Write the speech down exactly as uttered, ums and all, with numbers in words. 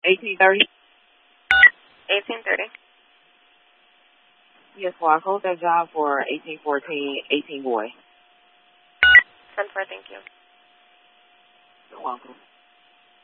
eighteen thirty? eighteen thirty. Yes, well, I closed that job for eighteen fourteen, eighteen boy. ten four, thank you. You're welcome.